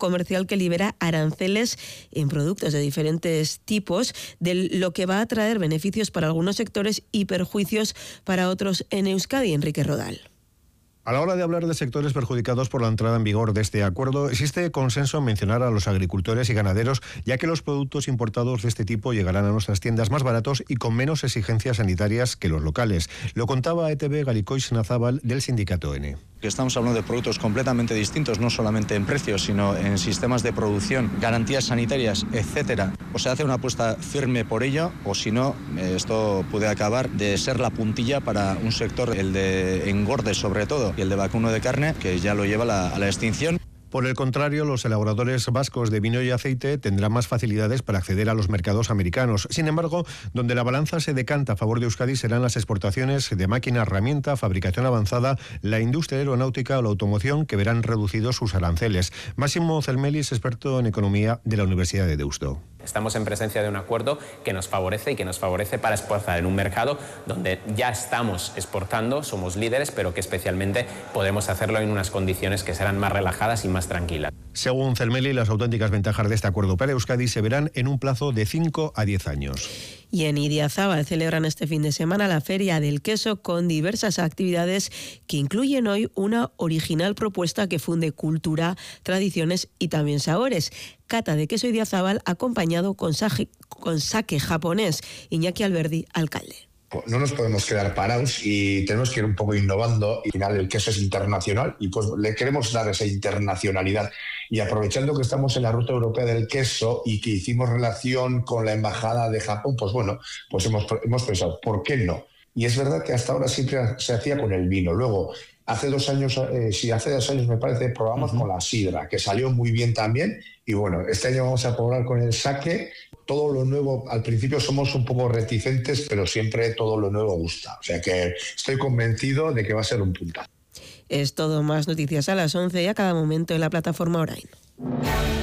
comercial que libera aranceles en productos de diferentes tipos, de lo que va a traer beneficios para algunos sectores y perjuicios para otros en Euskadi. Enrique Rodal. A la hora de hablar de sectores perjudicados por la entrada en vigor de este acuerdo, existe consenso en mencionar a los agricultores y ganaderos, ya que los productos importados de este tipo llegarán a nuestras tiendas más baratos y con menos exigencias sanitarias que los locales. Lo contaba ETB Galikoix Nazábal del sindicato N. Que estamos hablando de productos completamente distintos, no solamente en precios, sino en sistemas de producción, garantías sanitarias, etcétera. O se hace una apuesta firme por ello, o si no, esto puede acabar de ser la puntilla para un sector, el de engorde sobre todo, y el de vacuno de carne, que ya lo lleva a la extinción. Por el contrario, los elaboradores vascos de vino y aceite tendrán más facilidades para acceder a los mercados americanos. Sin embargo, donde la balanza se decanta a favor de Euskadi serán las exportaciones de máquina, herramienta, fabricación avanzada, la industria aeronáutica o la automoción, que verán reducidos sus aranceles. Máximo Zelmelis, experto en economía de la Universidad de Deusto. Estamos en presencia de un acuerdo que nos favorece y que nos favorece para exportar en un mercado donde ya estamos exportando, somos líderes, pero que especialmente podremos hacerlo en unas condiciones que serán más relajadas y más tranquilas. Según Zelmeli, las auténticas ventajas de este acuerdo para Euskadi se verán en un plazo de 5 a 10 años. Y en Idiazábal celebran este fin de semana la Feria del Queso con diversas actividades que incluyen hoy una original propuesta que funde cultura, tradiciones y también sabores. Cata de queso Idiazábal acompañado con sake japonés. Iñaki Alberdi, alcalde. No nos podemos quedar parados y tenemos que ir un poco innovando. Y al final el queso es internacional y pues le queremos dar esa internacionalidad. Y aprovechando que estamos en la ruta europea del queso y que hicimos relación con la embajada de Japón, pues bueno, pues hemos pensado, ¿por qué no? Y es verdad que hasta ahora siempre se hacía con el vino. Luego, hace 2 años me parece, probamos con la sidra, que salió muy bien también. Y bueno, este año vamos a probar con el sake. Todo lo nuevo, al principio somos un poco reticentes, pero siempre todo lo nuevo gusta. O sea que estoy convencido de que va a ser un puntazo. Es todo, más noticias a las 11 y a cada momento en la plataforma Orain.